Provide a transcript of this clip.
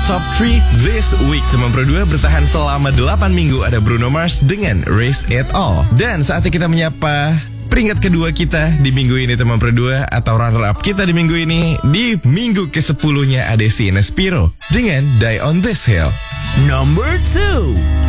Top 3 This Week. Teman Pro 2 bertahan selama 8 minggu. Ada Bruno Mars dengan Risk It All. Dan saatnya kita menyapa peringkat kedua kita di minggu ini, teman Pro 2, atau runner up kita di minggu ini. Di minggu ke-10-nya ada Sienna Spiro dengan Die on This Hill. Number 2.